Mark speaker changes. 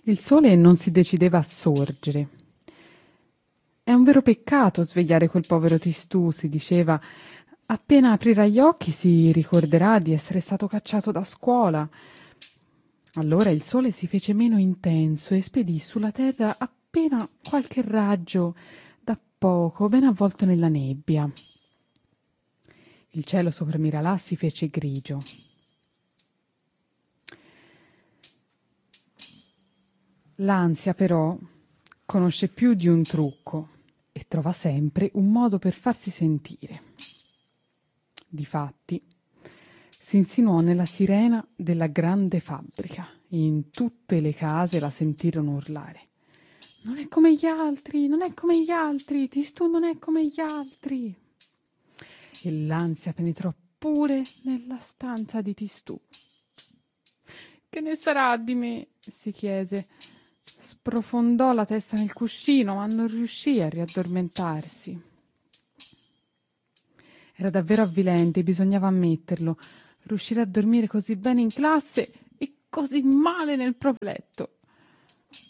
Speaker 1: Il sole non si decideva a sorgere. È un vero peccato svegliare quel povero Tistù, si diceva. Appena aprirà gli occhi si ricorderà di essere stato cacciato da scuola. Allora il sole si fece meno intenso e spedì sulla terra appena qualche raggio, da poco, ben avvolto nella nebbia. Il cielo sopra Miralà si fece grigio. L'ansia, però, conosce più di un trucco e trova sempre un modo per farsi sentire. Difatti, si insinuò nella sirena della grande fabbrica. In tutte le case la sentirono urlare. Non è come gli altri, non è come gli altri, Tistù non è come gli altri. E l'ansia penetrò pure nella stanza di Tistù. Che ne sarà di me? Si chiese. Sprofondò la testa nel cuscino, ma non riuscì a riaddormentarsi. Era davvero avvilente, bisognava ammetterlo. Riuscire a dormire così bene in classe e così male nel proprio letto.